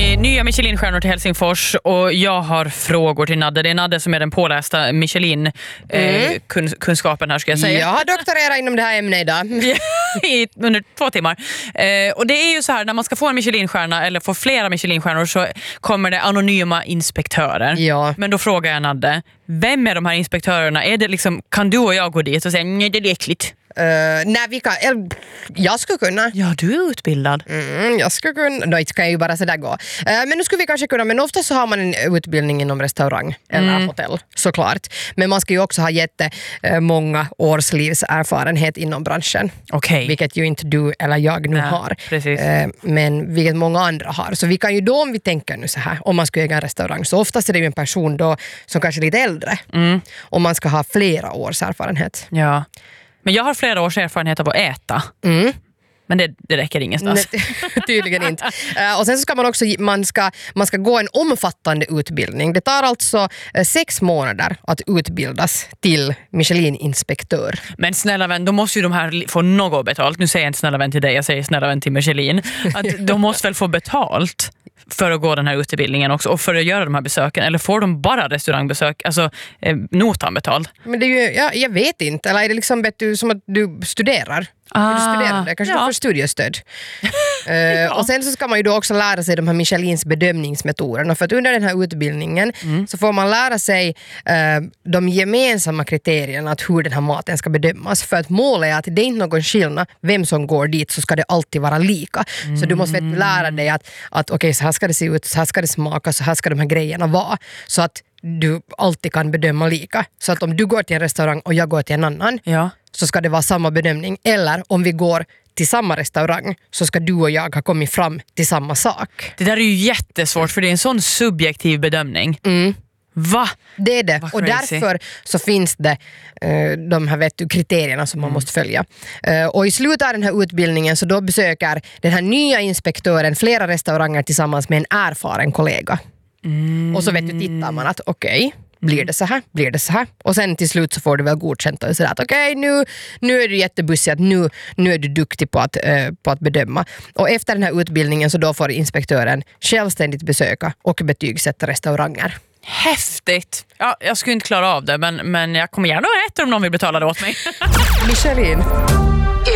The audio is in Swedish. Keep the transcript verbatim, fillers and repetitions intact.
kommit nya Michelin-stjärnor till Helsingfors och jag har frågor till Nadde. Det är Nadde som är den pålästa Michelin-kunskapen mm. här, ska jag säga. Jag har doktorerat inom det här ämnet idag. I, under två timmar. Eh, och det är ju så här, när man ska få en Michelin-stjärna eller få flera Michelin-stjärnor så kommer det anonyma inspektörer. Ja. Men då frågar jag Nadde, vem är de här inspektörerna? Är det liksom, kan du och jag gå dit och säga, nej det är äckligt? Uh, nej, vi kan, jag skulle kunna. Ja, du är utbildad. Mm, jag skulle kunna. Då kan jag ju bara sådär gå. Uh, men nu skulle vi kanske kunna, men ofta så har man en utbildning inom restaurang eller mm. hotell, såklart. Men man ska ju också ha jättemånga års livserfarenhet inom branschen. Okay. Vilket ju inte du eller jag nu nej, har. Precis. Uh, men vilket många andra har. Så vi kan ju då, om vi tänker nu så här, om man ska äga en restaurang, så oftast är det ju en person då som kanske är lite äldre. Mm. Om man ska ha flera års erfarenhet. Ja. Men jag har flera års erfarenhet av att äta. Mm. Men det, det räcker ingenstans. Nej, tydligen inte. Uh, och sen så ska man också man ska, man ska gå en omfattande utbildning. Det tar alltså uh, sex månader att utbildas till Michelin-inspektör. Men snälla vän, då måste ju de här få något betalt. Nu säger jag inte snälla vän till dig, jag säger snälla vän till Michelin. Att de måste väl få betalt för att gå den här utbildningen också och för att göra de här besöken, eller får de bara restaurangbesök, alltså eh, notan betald? Men det är ju, ja, jag vet inte, eller är det liksom du, som att du studerar? Ah, du studerar det, kanske ja. Du får studiestöd. uh, ja. Och sen så ska man ju då också lära sig de här Michelins bedömningsmetoderna, för att under den här utbildningen mm. så får man lära sig uh, de gemensamma kriterierna att hur den här maten ska bedömas, för att målet är att det är inte någon skillnad vem som går dit, så ska det alltid vara lika. Mm. Så du måste vet, lära dig att, att okej, okay, så här ska det se ut, så här ska det smaka, så här ska de här grejerna vara, så att du alltid kan bedöma lika. Så att om du går till en restaurang och jag går till en annan, ja. Så ska det vara samma bedömning. Eller om vi går till samma restaurang så ska du och jag ha kommit fram till samma sak. Det där är ju jättesvårt, för det är en sån subjektiv bedömning. Mm. Va? Det är det. Och därför så finns det uh, de här vet du, kriterierna som man mm. måste följa. Uh, och i slutet av den här utbildningen så då besöker den här nya inspektören flera restauranger tillsammans med en erfaren kollega. Mm. Och så vet du, tittar man att okej, okay, blir det så här, blir det så här. Och sen till slut så får du väl godkänt och sådär att okej, okay, nu, nu är du jättebussig, att nu, nu är du duktig på att, uh, på att bedöma. Och efter den här utbildningen så då får inspektören självständigt besöka och betygsätta restauranger. Häftigt! Ja, jag skulle inte klara av det, men, men jag kommer gärna att äta om någon vill betala det åt mig. Michelin.